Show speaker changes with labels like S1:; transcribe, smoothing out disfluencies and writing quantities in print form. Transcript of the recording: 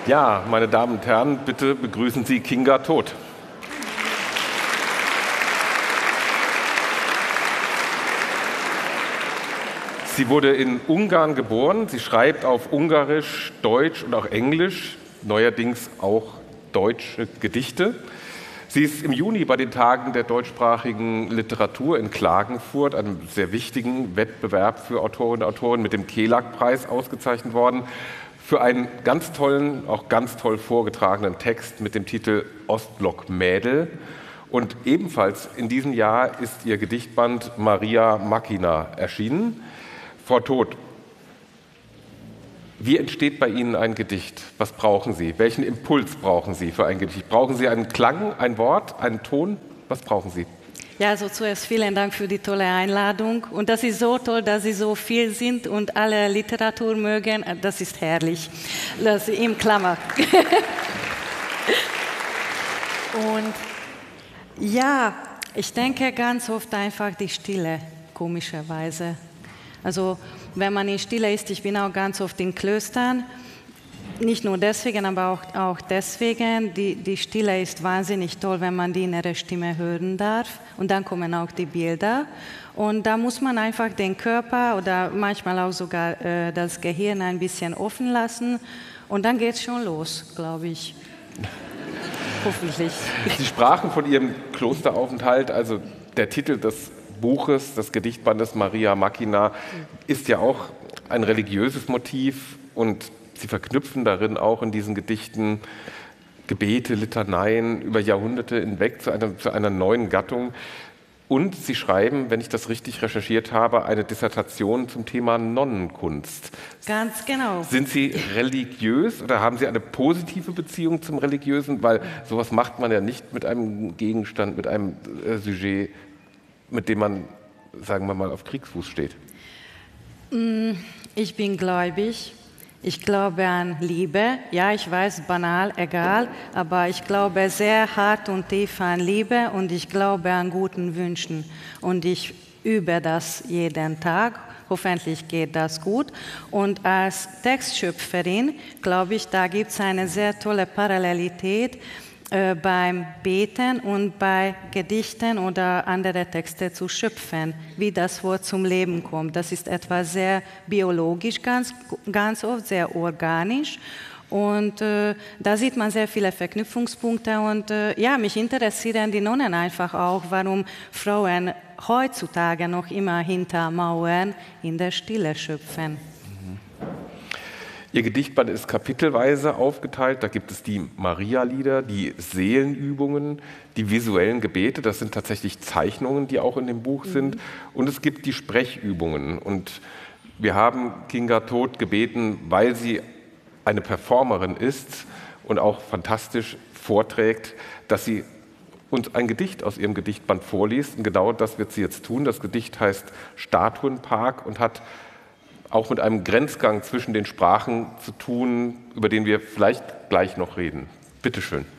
S1: Ja, meine Damen und Herren, bitte begrüßen Sie Kinga Todt. Sie wurde in Ungarn geboren. Sie schreibt auf Ungarisch, Deutsch und auch Englisch, neuerdings auch deutsche Gedichte. Sie ist im Juni bei den Tagen der deutschsprachigen Literatur in Klagenfurt, einem sehr wichtigen Wettbewerb für Autorinnen und Autoren, mit dem Kelag-Preis ausgezeichnet worden, für einen ganz tollen, auch ganz toll vorgetragenen Text mit dem Titel Ostblock-Mädel. Und ebenfalls in diesem Jahr ist ihr Gedichtband Maria Machina erschienen. Frau Todt, wie entsteht bei Ihnen ein Gedicht? Was brauchen Sie? Welchen Impuls brauchen Sie für ein Gedicht? Brauchen Sie einen Klang, ein Wort, einen Ton? Was brauchen Sie?
S2: Ja, also zuerst vielen Dank für die tolle Einladung. Und das ist so toll, dass Sie so viel sind und alle Literatur mögen. Das ist herrlich. Das im Klammer. Und ja, ich denke ganz oft einfach die Stille, komischerweise. Also wenn man in Stille ist, ich bin auch ganz oft in Klöstern, nicht nur deswegen, aber auch deswegen, die Stille ist wahnsinnig toll, wenn man die innere Stimme hören darf und dann kommen auch die Bilder und da muss man einfach den Körper oder manchmal auch sogar das Gehirn ein bisschen offen lassen und dann geht es schon los, glaube ich. Hoffentlich.
S1: Sie sprachen von Ihrem Klosteraufenthalt, also der Titel des Buches, des Gedichtbandes Maria Machina, ist ja auch ein religiöses Motiv und Sie verknüpfen darin auch in diesen Gedichten Gebete, Litaneien über Jahrhunderte hinweg zu einer neuen Gattung. Und Sie schreiben, wenn ich das richtig recherchiert habe, eine Dissertation zum Thema Nonnenkunst.
S2: Ganz genau.
S1: Sind Sie religiös oder haben Sie eine positive Beziehung zum Religiösen? Weil sowas macht man ja nicht mit einem Gegenstand, mit einem Sujet, mit dem man, sagen wir mal, auf Kriegsfuß steht.
S2: Ich bin gläubig. Ich glaube an Liebe. Ja, ich weiß, banal, egal. Aber ich glaube sehr hart und tief an Liebe und ich glaube an guten Wünschen. Und ich übe das jeden Tag. Hoffentlich geht das gut. Und als Textschöpferin, glaube ich, da gibt es eine sehr tolle Parallelität beim Beten und bei Gedichten oder andere Texte zu schöpfen, wie das Wort zum Leben kommt. Das ist etwas sehr biologisch, ganz oft sehr organisch. Und da sieht man sehr viele Verknüpfungspunkte. Und ja, mich interessieren die Nonnen einfach auch, warum Frauen heutzutage noch immer hinter Mauern in der Stille schöpfen.
S1: Ihr Gedichtband ist kapitelweise aufgeteilt. Da gibt es die Maria-Lieder, die Seelenübungen, die visuellen Gebete. Das sind tatsächlich Zeichnungen, die auch in dem Buch sind. Und es gibt die Sprechübungen. Und wir haben Kinga Todt gebeten, weil sie eine Performerin ist und auch fantastisch vorträgt, dass sie uns ein Gedicht aus ihrem Gedichtband vorliest. Und genau das wird sie jetzt tun. Das Gedicht heißt Statuenpark und hat auch mit einem Grenzgang zwischen den Sprachen zu tun, über den wir vielleicht gleich noch reden. Bitte schön.